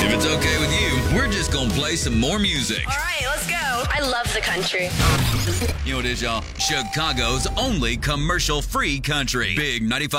If it's okay with you, we're just gonna play some more music. All right, let's go. I love the country. You know what it is, y'all? Chicago's only commercial-free country. Big 95.